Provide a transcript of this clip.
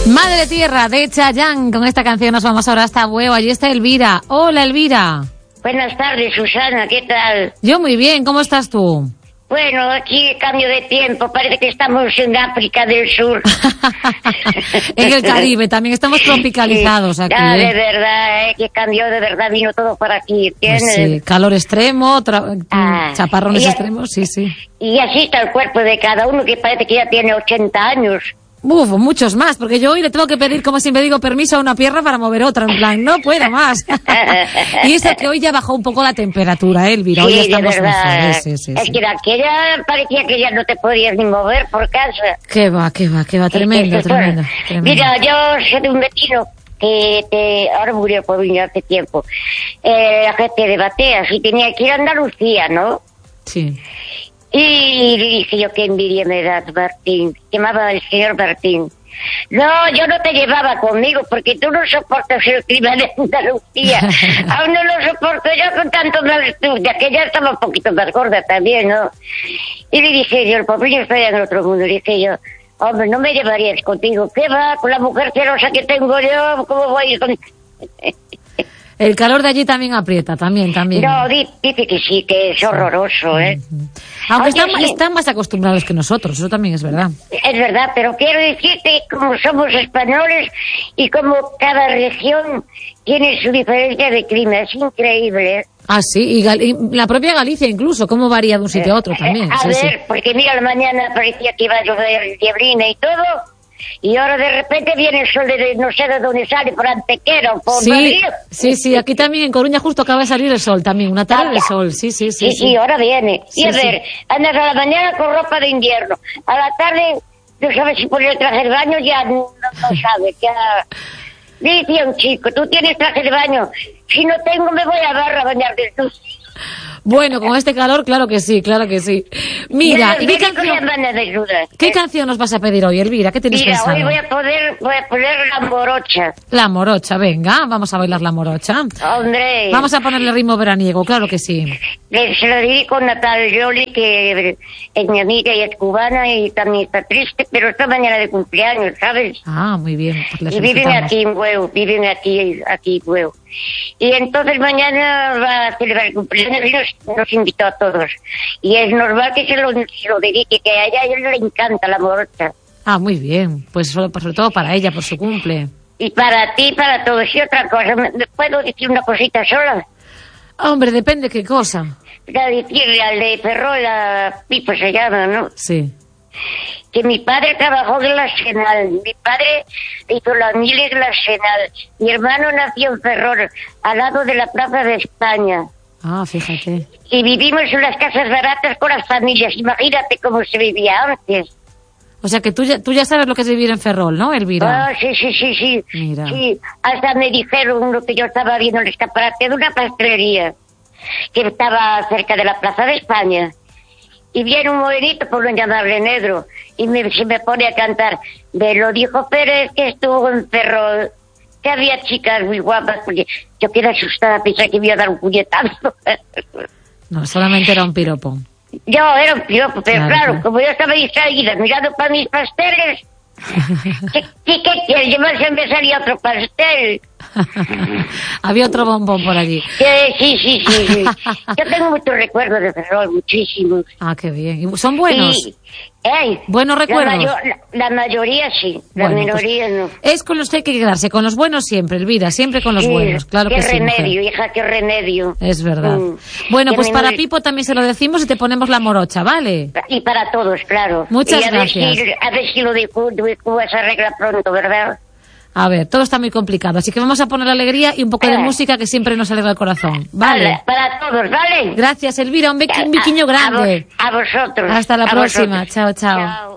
Madre Tierra de Chayanne. Con esta canción nos vamos ahora hasta Bueu. Allí está Elvira. Hola, Elvira. Buenas tardes, Susana, ¿qué tal? Yo muy bien, ¿cómo estás tú? Bueno, aquí cambio de tiempo, parece que estamos en África del Sur. En el Caribe también estamos tropicalizados aquí. De verdad, que cambió de verdad, vino todo por aquí, ¿entiendes? Sí, calor extremo, chaparrones extremos, sí. Y así está el cuerpo de cada uno, que parece que ya tiene 80 años. Uf, muchos más, porque yo hoy le tengo que pedir, como siempre digo, permiso a una pierna para mover otra, en plan, no puedo más. Y eso que hoy ya bajó un poco la temperatura, Elvira, hoy ya estamos mejores. Sí. Es que aquella parecía que ya no te podías ni mover por casa. Qué va, tremendo. Mira, yo soy de un vecino que ahora murió por venir hace tiempo, gente de Bateas, y tenía que ir a Andalucía, ¿no? Sí. Y le dije yo, qué envidia me das, Martín. Llamaba el señor Martín. No, yo no te llevaba conmigo porque tú no soportas el clima de Andalucía. Aún no lo soporto yo con tanto malestar, ya que ya estaba un poquito más gorda también, ¿no? Y le dije yo, el pobre está en el otro mundo. Le dije yo, hombre, no me llevarías contigo. ¿Qué va? Con la mujer celosa que tengo yo, ¿cómo voy con...? El calor de allí también aprieta, también. No, dice que sí, que es horroroso, ¿eh? Aunque están más acostumbrados que nosotros, eso también es verdad. Es verdad, pero quiero decirte, como somos españoles y como cada región tiene su diferencia de clima, es increíble, ¿eh? Ah, sí, y la propia Galicia incluso, cómo varía de un sitio a otro también. Porque mira, a la mañana parecía que iba a llover dieblina y todo... Y ahora de repente viene el sol de no sé de dónde sale, por Antequera o por Madrid. Sí, aquí también en Coruña justo acaba de salir el sol también, una tarde de sol, sí. Sí, ahora viene. Y a ver, andas a la mañana con ropa de invierno, a la tarde no sabes si poner el traje de baño, ya no sabes, ya... Dice un chico, tú tienes traje de baño, si no tengo me voy a barra a bañar desnudo. Bueno, con este calor, claro que sí. Mira, ¿qué canción nos vas a pedir hoy, Elvira? ¿Qué tienes pensado? Hoy voy a poner La Morocha. La Morocha, venga, vamos a bailar La Morocha. Hombre. Vamos a ponerle ritmo veraniego, claro que sí. Se lo dirí con Natal Jolie, que es mi amiga y es cubana y también está triste, pero está mañana de cumpleaños, ¿sabes? Ah, muy bien. Pues y viven aquí en Bueu, aquí en Bueu. Y entonces mañana va a celebrar el cumpleaños y nos invitó a todos. Y es normal que se lo dedique, que a ella le encanta La Morocha. Ah, muy bien. Pues sobre todo para ella, por su cumple. Y para ti, para todos. Y otra cosa, ¿me puedo decir una cosita sola? Hombre, depende qué cosa. Para decirle al de Ferrol, a Pipo se llama, ¿no? Sí. Que mi padre trabajó en la Senal, mi padre hizo la miles en la Senal, mi hermano nació en Ferrol, al lado de la Plaza de España. Ah, fíjate. Y vivimos en las casas baratas con las familias, imagínate cómo se vivía antes. O sea que tú ya sabes lo que es vivir en Ferrol, ¿no, Elvira? Ah, sí. Mira. Sí, hasta me dijeron lo que yo estaba viendo en el escaparate de una pastelería que estaba cerca de la Plaza de España. Y viene un morenito, por no llamarle negro, y se me pone a cantar. Me lo dijo Pérez, que estuvo en Ferrol, que había chicas muy guapas, porque yo quedé asustada, pensé que me iba a dar un puñetazo. No, solamente era un piropo. Yo era un piropo, pero claro, como yo estaba distraída mirando para mis pasteles, ¿qué quieres? Yo me salía otro pastel. Había otro bombón por allí. Sí. Yo tengo muchos recuerdos de Ferrol, muchísimos. Ah, qué bien. ¿Y son buenos? ¿Buenos recuerdos? La mayoría sí, la minoría no. Es con los que hay que quedarse, con los buenos siempre, Elvira, siempre con los buenos, claro que sí. Qué remedio, hija, qué remedio. Es verdad. Bueno, pues para Pipo también se lo decimos y te ponemos La Morocha, ¿vale? Y para todos, claro. Muchas gracias. A ver si lo de Cuba se arregla pronto, ¿verdad? A ver, todo está muy complicado, así que vamos a poner alegría y un poco de música que siempre nos alegra el corazón, ¿vale? Para todos, ¿vale? Gracias, Elvira, un biquiño grande. A vosotros. Hasta la próxima, chao.